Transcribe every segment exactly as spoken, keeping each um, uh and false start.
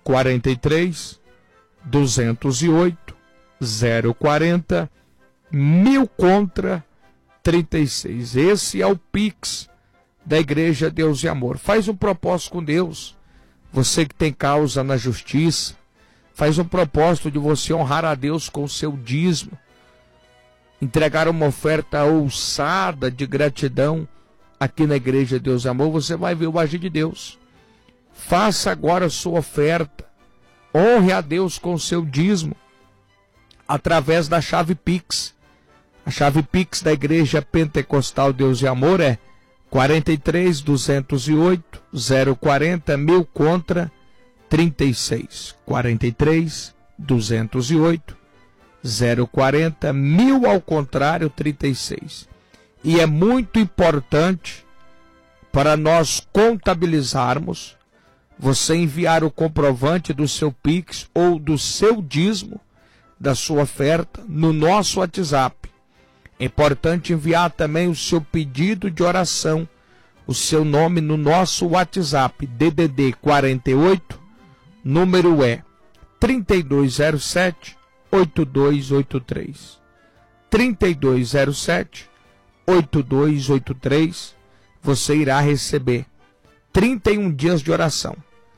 quarenta e três, duzentos e oito, zero quarenta, mil contra trinta e seis. Esse é o Pix da Igreja Deus e Amor. Faz um propósito com Deus. Você que tem causa na justiça, faz um propósito de você honrar a Deus com o seu dízimo, entregar uma oferta ousada de gratidão aqui na Igreja Deus e Amor. Você vai ver o agir de Deus. Faça agora a sua oferta. Honre a Deus com o seu dízimo através da chave Pix. A chave Pix da Igreja Pentecostal Deus e Amor é quarenta e três, duzentos e oito, zero quarenta, mil contra trinta e seis. quarenta e três, duzentos e oito, zero quarenta, mil ao contrário, trinta e seis. E é muito importante para nós contabilizarmos, você enviar o comprovante do seu Pix ou do seu dízimo, da sua oferta, no nosso WhatsApp. É importante enviar também o seu pedido de oração, o seu nome no nosso WhatsApp, D D D quarenta e oito, número é trinta e dois zero sete, oito dois oito três. trinta e dois zero sete, oito dois oito três, você irá receber trinta e um dias de oração.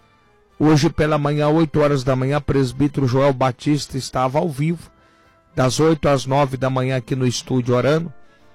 Hoje pela manhã, oito horas da manhã, presbítero Joel Batista estava ao vivo, das oito às nove da manhã aqui no estúdio orando.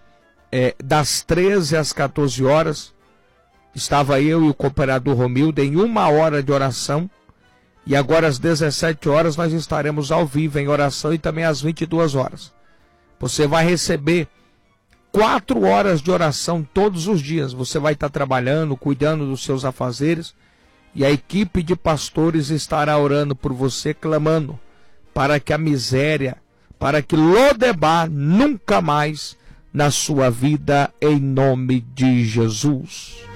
É, das treze às quatorze horas, estava eu e o cooperador Romildo em uma hora de oração. E agora às dezessete horas nós estaremos ao vivo em oração e também às vinte e duas horas. Você vai receber quatro horas de oração todos os dias. Você vai estar trabalhando, cuidando dos seus afazeres, e a equipe de pastores estará orando por você, clamando para que a miséria, para que Lodebar nunca mais na sua vida, em nome de Jesus.